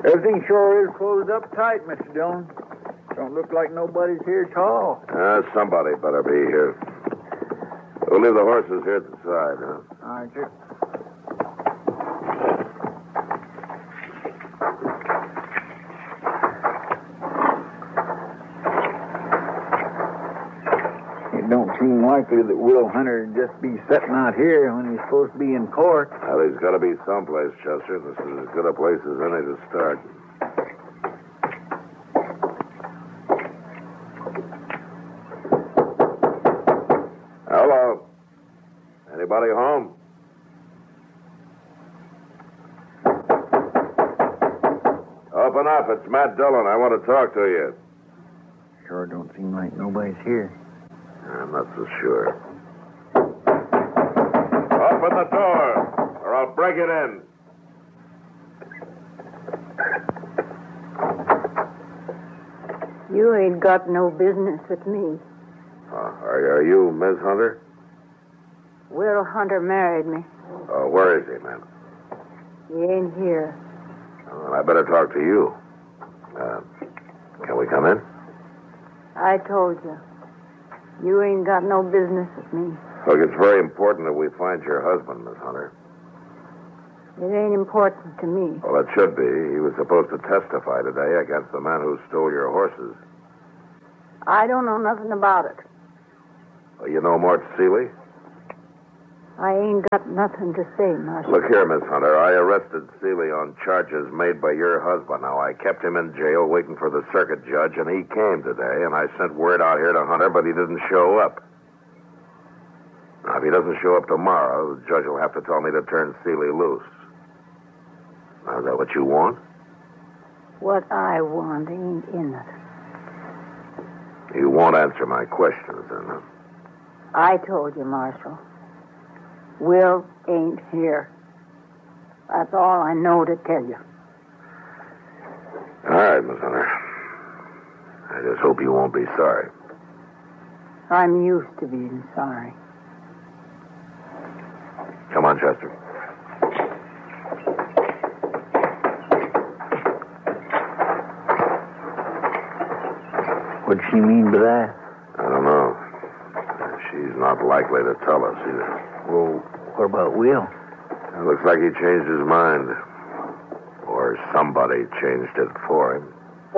Everything sure is closed up tight, Mr. Dillon. Don't look like nobody's here at all. Somebody better be here. We'll leave the horses here at the side, huh? All right, sir. It don't seem likely that Will Hunter would just be sitting out here when he's supposed to be in court. Well, he's got to be someplace, Chester. This is as good a place as any to start. Hello? Anybody home? Open up. It's Matt Dillon. I want to talk to you. Sure don't seem like nobody's here. I'm not so sure. Open the door, or I'll break it in. You ain't got no business with me. Are you Miss Hunter? Will Hunter married me. Where is he, ma'am? He ain't here. Well, I better talk to you. Can we come in? I told you. You ain't got no business with me. Look, it's very important that we find your husband, Miss Hunter. It ain't important to me. Well, it should be. He was supposed to testify today against the man who stole your horses. I don't know nothing about it. Well, you know Mort Seeley? I ain't got nothing to say, Marshal. Look here, Miss Hunter. I arrested Seeley on charges made by your husband. Now, I kept him in jail waiting for the circuit judge, and he came today, and I sent word out here to Hunter, but he didn't show up. Now, if he doesn't show up tomorrow, the judge will have to tell me to turn Seeley loose. Now, is that what you want? What I want ain't in it. You won't answer my questions, then, huh? I told you, Marshal. Will ain't here. That's all I know to tell you. All right, Miss Hunter. I just hope you won't be sorry. I'm used to being sorry. Come on, Chester. What'd she mean by that? I don't know. She's not likely to tell us either. Well, what about Will? It looks like he changed his mind. Or somebody changed it for him.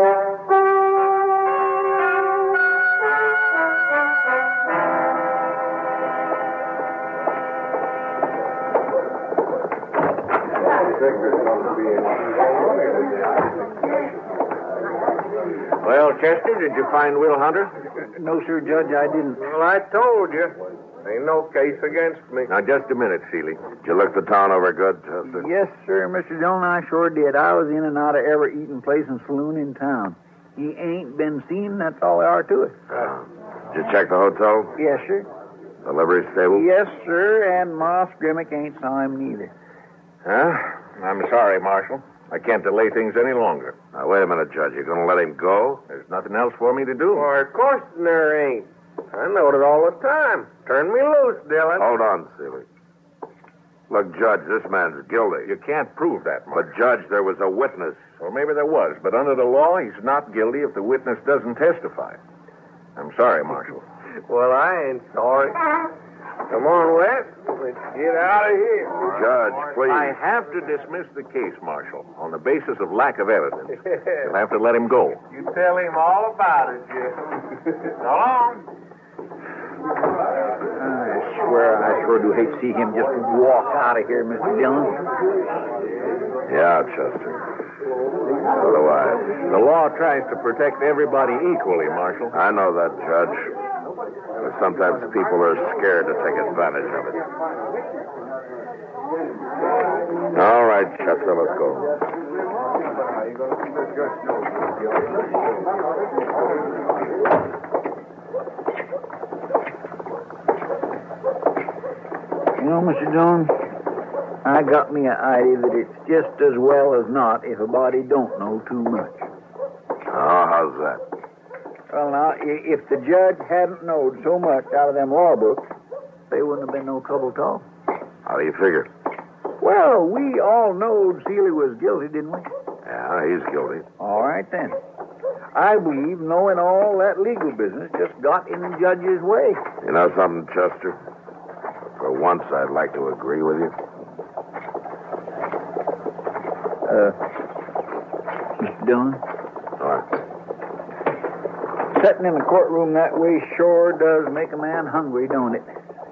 Well, Chester, did you find Will Hunter? No, sir, Judge, I didn't. Well, I told you. Ain't no case against me. Now, just a minute, Seeley. Did you look the town over good, Chester? Yes, sir, Mr. Dillon, I sure did. I was in and out of every eating place and saloon in town. He ain't been seen, that's all there are to it. Did you check the hotel? Yes, sir. The livery stable? Yes, sir, and Moss Grimmick ain't saw him neither. Huh? I'm sorry, Marshal. I can't delay things any longer. Now, wait a minute, Judge. You going to let him go? There's nothing else for me to do. Why, of course there ain't. I know it all the time. Turn me loose, Dillon. Hold on, Seeley. Look, Judge, this man's guilty. You can't prove that, Marshal. But, Judge, there was a witness. Well, maybe there was, but under the law, he's not guilty if the witness doesn't testify. I'm sorry, Marshal. Well, I ain't sorry. Come on, Wes. Let's get out of here. Judge, please. I have to dismiss the case, Marshal, on the basis of lack of evidence. You'll have to let him go. You tell him all about it, Jeff. So long. I swear, I sure do hate to see him just walk out of here, Mr. Dillon. Yeah, Chester. So do I. The law tries to protect everybody equally, Marshal. I know that, Judge. But sometimes people are scared to take advantage of it. All right, Chester, let's go. You know, Mr. Dillon, I got me an idea that it's just as well as not if a body don't know too much. Oh, how's that? Well, now, if the judge hadn't knowed so much out of them law books, there wouldn't have been no trouble at all. How do you figure? Well, we all knowed Seeley was guilty, didn't we? Yeah, he's guilty. All right, then. I believe knowing all that legal business just got in the judge's way. You know something, Chester? For once, I'd like to agree with you. Mr. Dillon, All right. sitting in the courtroom that way sure does make a man hungry, don't it?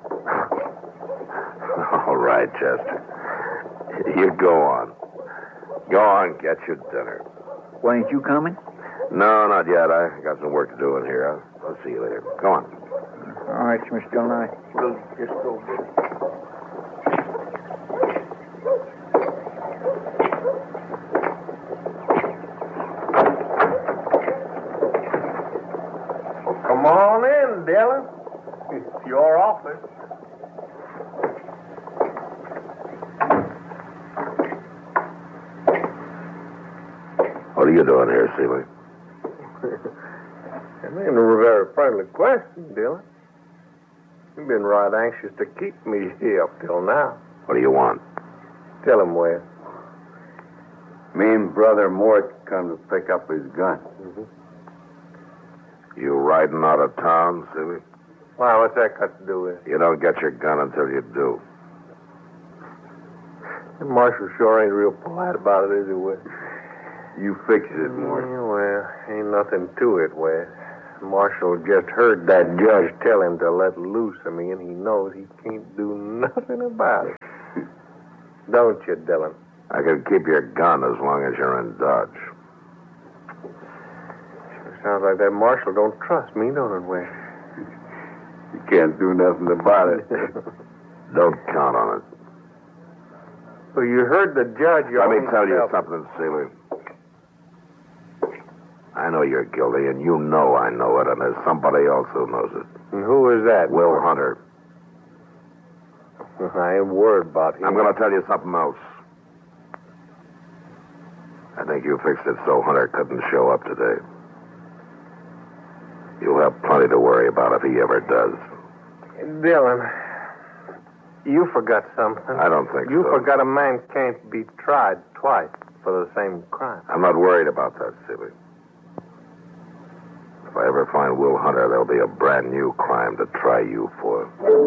All right, Chester. You go on. Go on, get your dinner. Why ain't you coming? No, not yet. I got some work to do in here. I'll see you later. Go on. All right, Mr. Dillon, we'll just go get it. Come on in, Dillon. It's your office. What are you doing here, Seeley? That ain't a very friendly question, Dillon. You've been right anxious to keep me here up till now. What do you want? Tell him, Wes. Me and Brother Mort come to pick up his gun. You riding out of town, Seeley? Why, what's that got to do with it? You don't get your gun until you do. The marshal sure ain't real polite about it, is he, Wes? You fix it, Mort. Well, ain't nothing to it, Wes. Marshal just heard that judge tell him to let loose of me, and he knows he can't do nothing about it. Don't you, Dillon? I can keep your gun as long as you're in Dodge. Sure sounds like that marshal don't trust me, don't it, Wes? You can't do nothing about it. Don't count on it. Well, you heard the judge. Let me tell you something, Seeley. I know you're guilty, and you know I know it, and there's somebody else who knows it. And who is that? Will Hunter. I ain't worried about him. I'm going to tell you something else. I think you fixed it so Hunter couldn't show up today. You'll have plenty to worry about if he ever does. Dillon, you forgot something. I don't think You so. forgot a man can't be tried twice for the same crime. I'm not worried about that, Seeley. If I ever find Will Hunter, there'll be a brand new crime to try you for.